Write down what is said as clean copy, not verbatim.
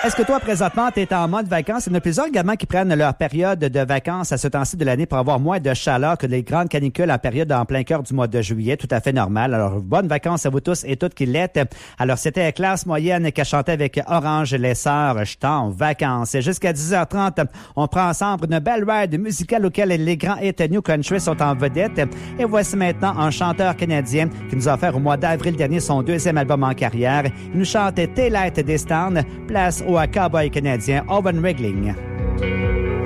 Est-ce que toi, présentement, tu es en mode vacances? Il y en a plusieurs également qui prennent leur période de vacances à ce temps-ci de l'année pour avoir moins de chaleur que les grandes canicules en période en plein cœur du mois de juillet. Tout à fait normal. Alors, bonnes vacances à vous tous et toutes qui l'êtes. Alors, c'était Classe Moyenne qui a chanté avec Orange les Sœurs. Je suis en vacances. Et jusqu'à 10h30, on prend ensemble une belle ride musicale auquel les grands hits New Country sont en vedette. Et voici maintenant un chanteur canadien qui nous a offert au mois d'avril dernier son deuxième album en carrière. Il nous chante Taillight des Stands, place au cowboy canadien Owen Wriggling.